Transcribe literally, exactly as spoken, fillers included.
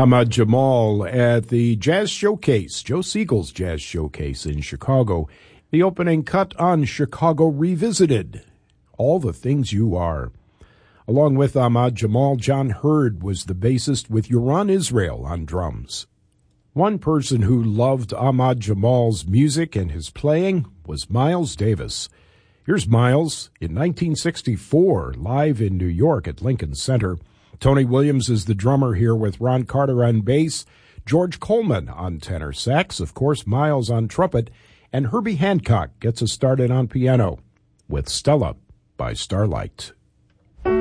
Ahmad Jamal at the Jazz Showcase, Joe Siegel's Jazz Showcase in Chicago. The opening cut on Chicago Revisited, All the Things You Are. Along with Ahmad Jamal, John Hurd was the bassist with Yoran Israel on drums. One person who loved Ahmad Jamal's music and his playing was Miles Davis. Here's Miles in nineteen sixty-four, live in New York at Lincoln Center. Tony Williams is the drummer here with Ron Carter on bass, George Coleman on tenor sax, of course, Miles on trumpet, and Herbie Hancock gets us started on piano with Stella by Starlight.